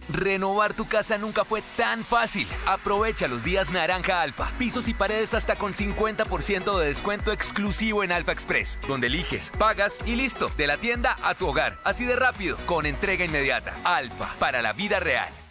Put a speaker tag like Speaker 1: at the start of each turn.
Speaker 1: Renovar tu casa nunca fue tan fácil. Aprovecha los días Naranja Alfa. Pisos y paredes hasta con 50% de descuento exclusivo en Alfa Express, donde eliges, pagas y listo. De la tienda a tu hogar. Así de rápido, con entrega inmediata. Alfa, para la vida real.